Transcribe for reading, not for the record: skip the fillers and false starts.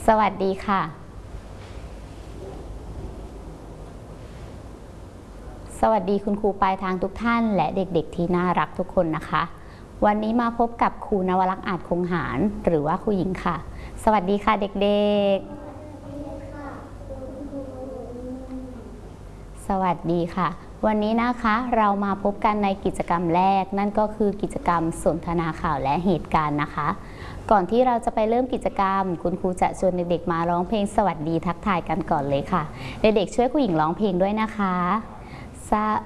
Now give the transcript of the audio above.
สวัสดีค่ะสวัสดีคุณครูปลายทางทุกท่านและเด็กๆที่น่ารักทุกคนนะคะวันนี้มาพบกับครูนวลักษณ์อาจคงหารหรือว่าครูหญิงค่ะสวัสดีค่ะเด็กๆสวัสดีค่ะวันนี้นะคะเรามาพบกันในกิจกรรมแรกนั่นก็คือกิจกรรมสนทนาข่าวและเหตุการณ์นะคะก่อนที่เราจะไปเริ่มกิจกรรมคุณครูจะชวนเด็กๆมาร้องเพลงสวัสดีทักทายกันก่อนเลยค่ะเด็กๆช่วยครูหญิงร้องเพลงด้วยนะคะ